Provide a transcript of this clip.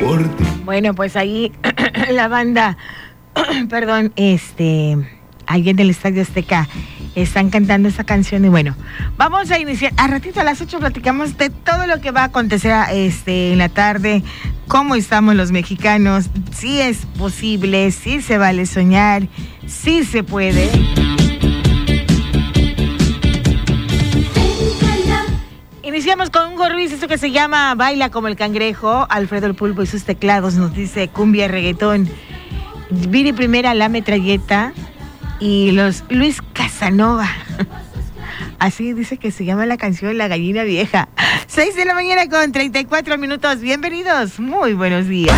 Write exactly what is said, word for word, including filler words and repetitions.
por ti. Bueno, pues ahí la banda, perdón, este, alguien del Estadio Azteca están cantando esta canción y bueno, vamos a iniciar. A ratito a las ocho platicamos de todo lo que va a acontecer este, en la tarde, cómo estamos los mexicanos, si es posible, si se vale soñar, si se puede. Iniciamos con Hugo Ruiz, esto que se llama Baila como el cangrejo. Alfredo el Pulpo y sus teclados nos dice cumbia, reggaetón. Viri Primera, La Metralleta. Y los Luis Casanova. Así dice que se llama la canción La Gallina Vieja. seis de la mañana con treinta y cuatro minutos. Bienvenidos, muy buenos días.